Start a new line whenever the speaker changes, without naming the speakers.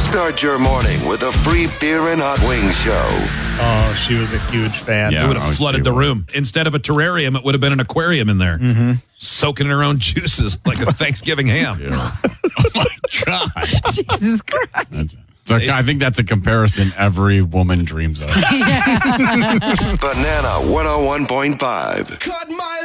Start your morning with a free beer and hot wings show.
Oh, she was a huge fan.
It would have flooded the room. Instead of a terrarium, it would have been an aquarium in there.
Mm-hmm.
Soaking in her own juices like a Thanksgiving ham.
Oh, my God.
Jesus Christ.
I think that's a comparison every woman dreams of.
Banana 101.5.
Cut my